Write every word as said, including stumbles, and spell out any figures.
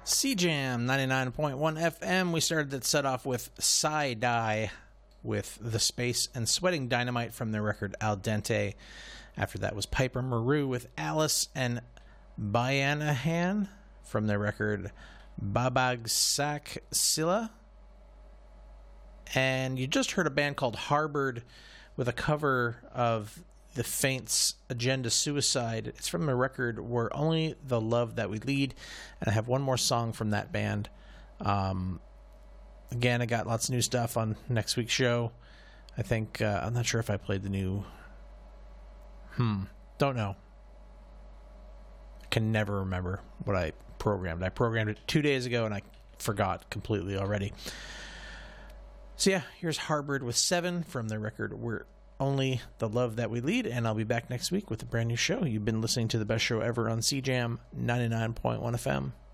C-Jam ninety-nine point one F M. We started that set off with Psy-Dye with The Space and Sweating Dynamite from their record Al Dente. After that was Piper Maru with Alice and Bayanahan from their record Babagsak Silla. And you just heard a band called Harbored with a cover of The Faint's Agenda Suicide. It's from the record We're Only the Love That We Lead. And I have one more song from that band. Um, again, I got lots of new stuff on next week's show. I think, uh, I'm not sure if I played the new... Hmm, don't know. I can never remember what I programmed. I programmed it two days ago and I forgot completely already. So yeah, here's Harbored with Seven from their record We're Only the Love That We Lead, and I'll be back next week with a brand new show. You've been listening to the best show ever on C-Jam ninety-nine point one F M.